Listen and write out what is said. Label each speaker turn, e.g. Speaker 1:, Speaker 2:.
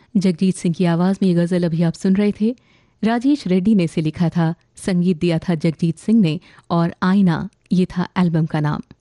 Speaker 1: जगजीत सिंह की आवाज़ में ये गज़ल अभी आप सुन रहे थे। राजेश रेड्डी ने इसे लिखा था, संगीत दिया था जगजीत सिंह ने और आईना ये था एल्बम का नाम।